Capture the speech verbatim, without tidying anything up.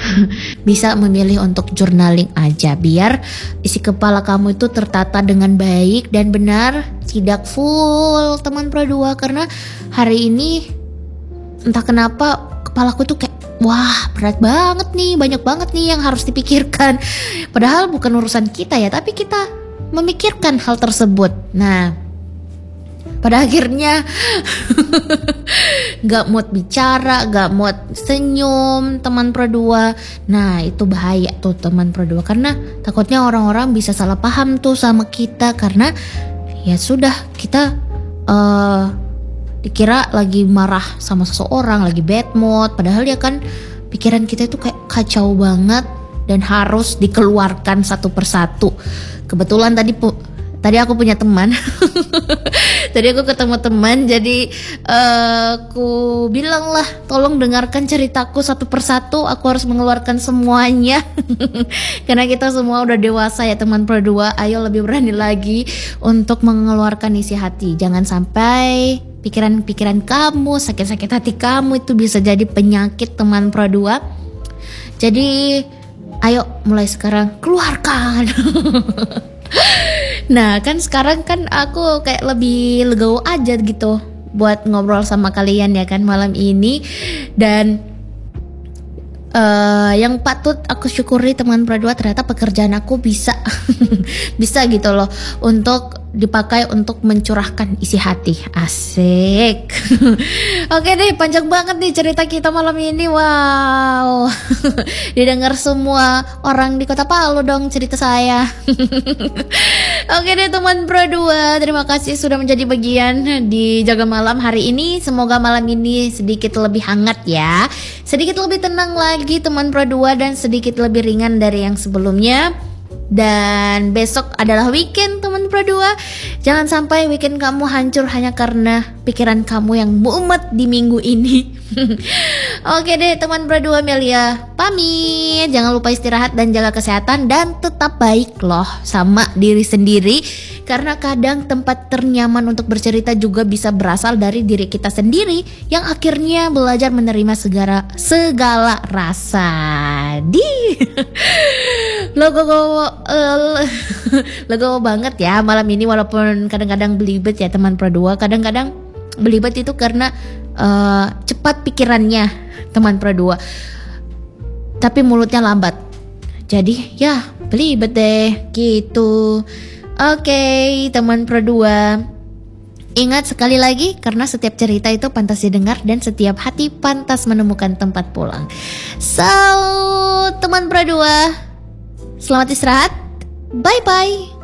bisa memilih untuk journaling aja biar isi kepala kamu itu tertata dengan baik dan benar, tidak full teman Pro dua. Karena hari ini entah kenapa kepalaku tuh kayak wah berat banget nih, banyak banget nih yang harus dipikirkan. Padahal bukan urusan kita ya, tapi kita memikirkan hal tersebut. Nah, pada akhirnya gak mood bicara, gak mood senyum teman Pro dua. Nah itu bahaya tuh teman Pro dua, karena takutnya orang-orang bisa salah paham tuh sama kita. Karena ya sudah, kita uh, dikira lagi marah sama seseorang, lagi bad mood. Padahal ya kan pikiran kita itu kayak kacau banget dan harus dikeluarkan satu persatu. Kebetulan tadi pu- Tadi aku punya teman. Tadi aku ketemu teman, jadi uh, aku bilang lah, tolong dengarkan ceritaku satu persatu. Aku harus mengeluarkan semuanya. Karena kita semua udah dewasa ya teman Pro dua. Ayo lebih berani lagi untuk mengeluarkan isi hati. Jangan sampai pikiran-pikiran kamu, sakit-sakit hati kamu itu bisa jadi penyakit teman Pro dua. Jadi ayo mulai sekarang keluarkan. Nah kan sekarang kan aku kayak lebih legowo aja gitu buat ngobrol sama kalian ya kan malam ini. Dan uh, yang patut aku syukuri teman Pro dua, ternyata pekerjaan aku bisa bisa gitu loh untuk dipakai untuk mencurahkan isi hati. Asik. Oke deh, panjang banget nih cerita kita malam ini. Wow. Didengar semua orang di Kota Palu dong cerita saya. Oke deh teman Pro dua, terima kasih sudah menjadi bagian di Jaga Malam hari ini. Semoga malam ini sedikit lebih hangat ya, sedikit lebih tenang lagi teman Pro dua, dan sedikit lebih ringan dari yang sebelumnya. Dan besok adalah weekend teman Pro dua. Jangan sampai weekend kamu hancur hanya karena pikiran kamu yang mumet di minggu ini. Oke deh teman Pro dua, Melia pamit. Jangan lupa istirahat dan jaga kesehatan, dan tetap baik loh sama diri sendiri. Karena kadang tempat ternyaman untuk bercerita juga bisa berasal dari diri kita sendiri, yang akhirnya belajar menerima segala segala rasa. Di logo uh, logo banget ya malam ini, walaupun kadang-kadang belibet ya teman Pro dua. Kadang-kadang belibet itu karena uh, cepat pikirannya teman Pro dua, tapi mulutnya lambat. Jadi ya belibet deh gitu. Oke okay, teman Pro dua, ingat sekali lagi, karena setiap cerita itu pantas didengar dan setiap hati pantas menemukan tempat pulang. So teman Pro dua, selamat istirahat. Bye bye.